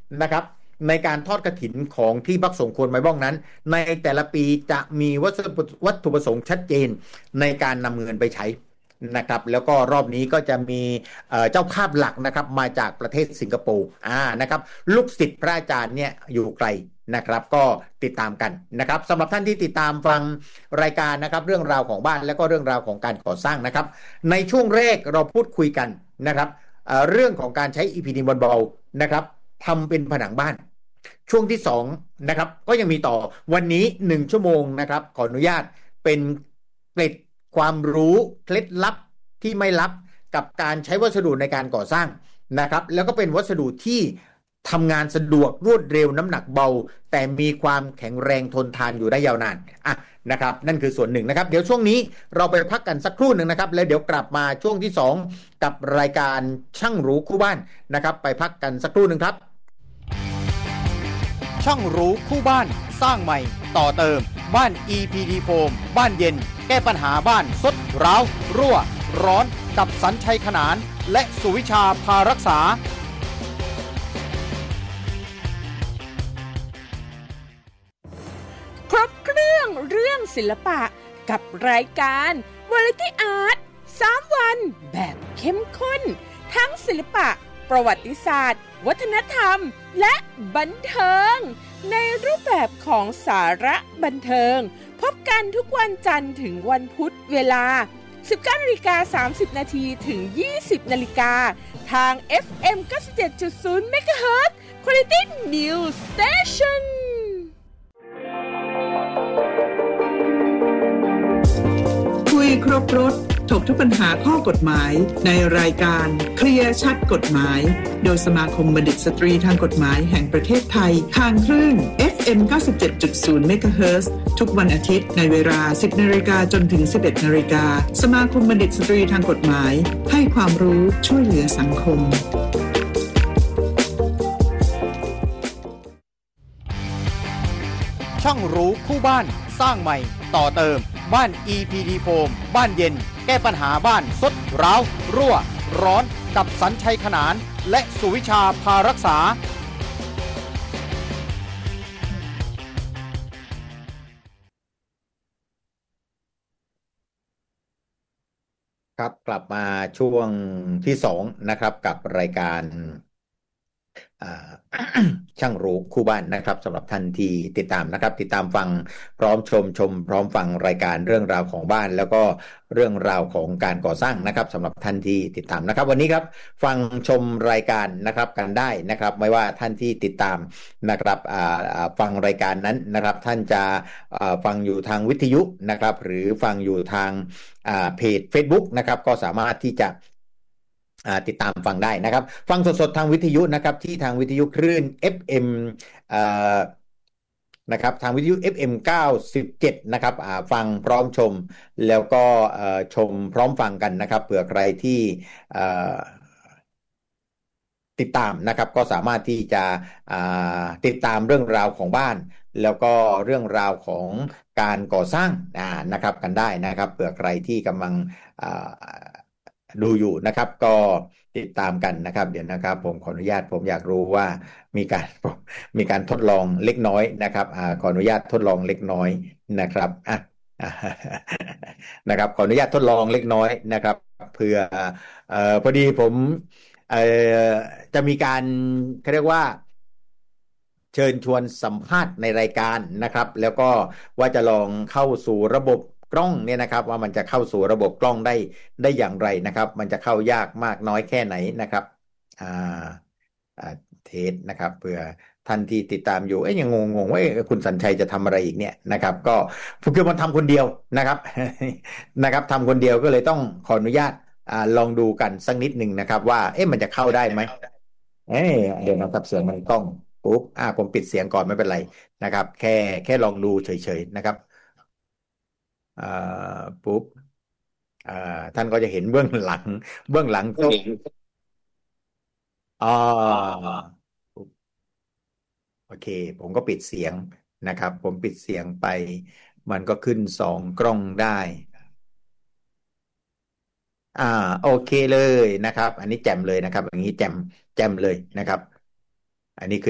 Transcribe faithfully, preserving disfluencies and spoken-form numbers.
นะครับในการทอดกฐินของที่พักสงฆ์ควรไม้บ้องนั้นในแต่ละปีจะมีวัตถุวัตถุประสงค์ชัดเจนในการนำเงินไปใช้นะครับแล้วก็รอบนี้ก็จะมีเจ้าภาพหลักนะครับมาจากประเทศสิงคโปร์อ่านะครับลูกศิษย์พระอาจารย์เนี่ยอยู่ไกลนะครับก็ติดตามกันนะครับสำหรับท่านที่ติดตามฟังรายการนะครับเรื่องราวของบ้านและก็เรื่องราวของการก่อสร้างนะครับในช่วงแรกเราพูดคุยกันนะครับเอ่อเรื่องของการใช้ อี พี ดี เบาๆนะครับทำเป็นผนังบ้านช่วงที่สองนะครับก็ยังมีต่อวันนี้หนึ่งชั่วโมงนะครับขออนุญาตเป็นเกร็ดความรู้เคล็ดลับที่ไม่ลับกับการใช้วัสดุในการก่อสร้างนะครับแล้วก็เป็นวัสดุที่ทำงานสะดวกรวดเร็วน้ำหนักเบาแต่มีความแข็งแรงทนทานอยู่ได้ยาวนานอ่ะนะครับนั่นคือส่วนหนึ่งนะครับเดี๋ยวช่วงนี้เราไปพักกันสักครู่หนึ่งนะครับแล้วเดี๋ยวกลับมาช่วงที่สองกับรายการช่างรู้คู่บ้านนะครับไปพักกันสักครู่หนึ่งครับช่างรู้คู่บ้านสร้างใหม่ต่อเติมบ้าน อี พี ดี Foam บ้านเย็นแก้ปัญหาบ้านทรุดร้าวรั่วร้อนกับสัญชัยขนานและสุวิชาพารักษาครบเครื่องเรื่องศิลปะกับรายการ Variety Art สามวันแบบเข้มข้นทั้งศิลปะประวัติศาสตร์วัฒนธรรมและบันเทิงในรูปแบบของสาระบันเทิงพบกันทุกวันจันทร์ถึงวันพุธเวลา สิบเก้านาฬิกาสามสิบนาที ถึง ยี่สิบนาฬิกาทาง เอฟ เอ็ม เก้าสิบเจ็ดจุดศูนย์ เมกะเฮิรตซ์ Quality News Station คุยครบรถถกทุกปัญหาข้อกฎหมายในรายการเคลียร์ชัดกฎหมายโดยสมาคมบัณฑิตสตรีทางกฎหมายแห่งประเทศไทยทางคลื่น เอฟ เอ็ม เก้าสิบเจ็ดจุดศูนย์ เมกะเฮิรตซ์ ทุกวันอาทิตย์ในเวลา สิบนาฬิกาจนถึง สิบเอ็ดนาฬิกาสมาคมบัณฑิตสตรีทางกฎหมายให้ความรู้ช่วยเหลือสังคมช่างรู้คู่บ้านสร้างใหม่ต่อเติมบ้าน อี พี ดี Foam บ้านเย็นแก้ปัญหาบ้านทรุดร้าวรั่วร้อนกับสัญชัยขนานและสุวิชาพารักษาครับกลับมาช่วงที่สองนะครับกับรายการ ช่างรู้คู่บ้านนะครับสำหรับท่านที่ติดตามนะครับติดตามฟังพร้อมชมชมพร้อมฟังรายการเรื่องราวของบ้านแล้วก็เรื่องราวของการก่อสร้างนะครับสำหรับท่านที่ติดตามนะครับวันนี้ครับฟังชมรายการนะครับกันได้นะครับไม่ว่าท่านที่ติดตามนะครับฟังรายการนั้นนะครับท่านจะฟังอยู่ทางวิทยุนะครับหรือฟังอยู่ทางเพจ Facebook นะครับก็สามารถที่จะติดตามฟังได้นะครับฟังสดๆทางวิทยุนะครับที่ทางวิทยุคลื่น เอฟ เอ็ม อ่านะครับทางวิทยุ เอฟ เอ็ม เก้าสิบเจ็ดนะครับฟังพร้อมชมแล้วก็ชมพร้อมฟังกันนะครับเผื่อใครที่ติดตามนะครับก็สามารถที่จะติดตามเรื่องราวของบ้านแล้วก็เรื่องราวของการก่อสร้างนะครับกันได้นะครับเผื่อใครที่กำลังดูอยู่นะครับก็ติดตามกันนะครับเดี๋ยวนะครับผมขออนุญาตผมอยากรู้ว่ามีการมีการทดลองเล็กน้อยนะครับอ่าขออนุญาตทดลองเล็กน้อยนะครับอ่ะนะครับขออนุญาตทดลองเล็กน้อยนะครับเพื่อเอ่อพอดีผมเอ่อจะมีการเขาเรียกว่าเชิญชวนสัมภาษณ์ในรายการนะครับแล้วก็ว่าจะลองเข้าสู่ระบบกล้องเนี่ยนะครับว่ามันจะเข้าสู่ระบบกล้องได้ได้อย่างไรนะครับมันจะเข้ายากมากน้อยแค่ไหนนะครับอ่าอ่าเทสนะครับเพื่อท่านที่ติดตามอยู่เอ๊ยยังงงๆว่าคุณสัญชัยจะทำอะไรอีกเนี่ยนะครับก็คือมันทำคนเดียวนะครับนะครับทำคนเดียวก็เลยต้องขออนุญาตอ่าลองดูกันสักนิดหนึ่งนะครับว่าเอ๊ะมันจะเข้าได้ไหมเอ๊ะเดี๋ยวนะครับเสียงมันกล้องปุ๊บอ่าผมปิดเสียงก่อนไม่เป็นไรนะครับแค่แค่ลองดูเฉยๆนะครับอ่าปุ๊บอ่าท่านก็จะเห็นเบื้องหลังเบื้องหลังก็อ่าโอเคผมก็ปิดเสียงนะครับผมปิดเสียงไปมันก็ขึ้นสองกล้องได้อ่าโอเคเลยนะครับอันนี้แจ่มเลยนะครับอย่างนี้แจ่มแจ่มเลยนะครับอันนี้คือ